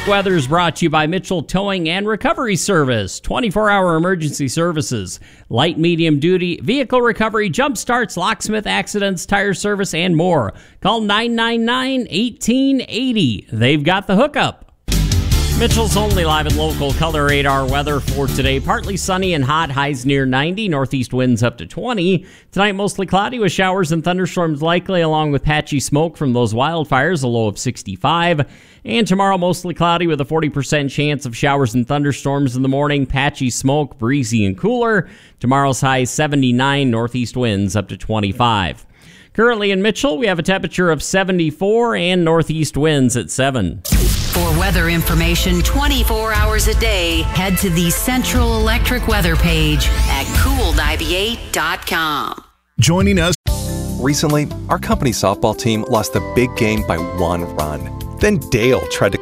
Weather is brought to you by Mitchell Towing and Recovery Service. 24-hour emergency services, light, medium duty, vehicle recovery, jump starts, locksmith accidents, tire service, and more. Call 999-1880. They've got the hookup. Mitchell's only live and local color radar weather for today. Partly sunny and hot, highs near 90, northeast winds up to 20. Tonight, mostly cloudy with showers and thunderstorms likely, along with patchy smoke from those wildfires, a low of 65. And tomorrow, mostly cloudy with a 40% chance of showers and thunderstorms in the morning, patchy smoke, breezy and cooler. Tomorrow's high 79, northeast winds up to 25. Currently in Mitchell, we have a temperature of 74 and northeast winds at 7. For weather information 24 hours a day, head to the Central Electric weather page at cool98.com. Joining us. Recently, our company softball team lost the big game by 1 run. Then Dale tried to